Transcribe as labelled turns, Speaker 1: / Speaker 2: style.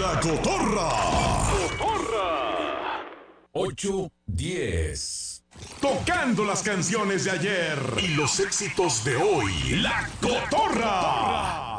Speaker 1: La Cotorra.
Speaker 2: 8-10.
Speaker 1: Tocando las canciones de ayer y los éxitos de hoy. La Cotorra.